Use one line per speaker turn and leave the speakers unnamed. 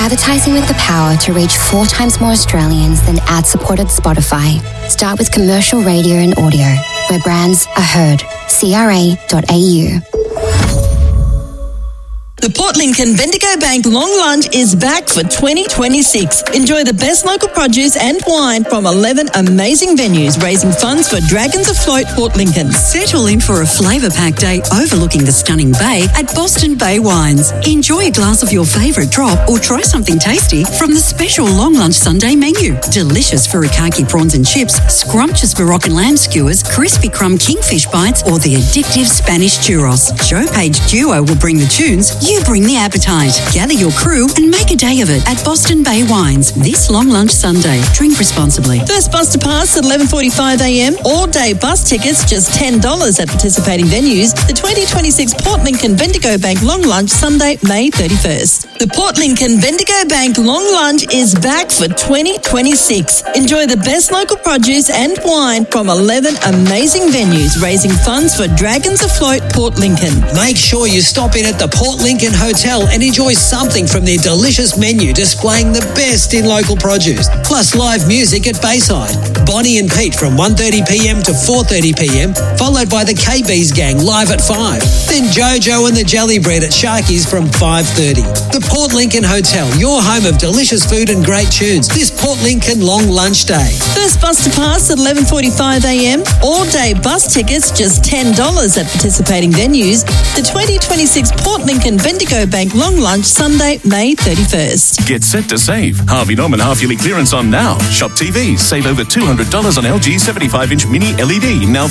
Advertising with the power to reach 4 times more Australians than ad-supported Spotify. Start with commercial radio and audio, where brands are heard. CRA.au.
The Port Lincoln Bendigo Bank Long Lunch is back for 2026. Enjoy the best local produce and wine from 11 amazing venues, raising funds for Dragons Afloat Port Lincoln.
Settle in for a flavour-packed day overlooking the stunning bay at Boston Bay Wines. Enjoy a glass of your favourite drop or try something tasty from the special Long Lunch Sunday menu. Delicious furikake prawns and chips, scrumptious Moroccan lamb skewers, crispy crumb kingfish bites, or the addictive Spanish churros. Joe Page Duo will bring the tunes. You bring the appetite. Gather your crew and make a day of it at Boston Bay Wines this Long Lunch Sunday. Drink responsibly.
First bus to pass at 11:45am. All-day bus tickets just $10 at participating venues. The 2026 Port Lincoln Bendigo Bank Long Lunch Sunday, May 31st. The Port Lincoln Bendigo Bank Long Lunch is back for 2026. Enjoy the best local produce and wine from 11 amazing venues, raising funds for Dragons Afloat Port Lincoln.
Make sure you stop in at the Port Lincoln Hotel and enjoy something from their delicious menu displaying the best in local produce, plus live music at Bayside. Bonnie and Pete from 1:30pm to 4:30pm, followed by the KB's Gang live at 5. Then Jojo and the Jelly Bread at Sharky's from 5:30. The Port Lincoln Hotel, your home of delicious food and great tunes, this Port Lincoln Long Lunch Day.
First bus to pass at 11:45am. All-day bus tickets just $10 at participating venues. The 2026 Port Lincoln Bendigo Bank Long Lunch Sunday, May 31st.
Get set to save. Harvey Norman half-yearly clearance on now. Shop TVs. Save over $200 on LG 75-inch mini LED, now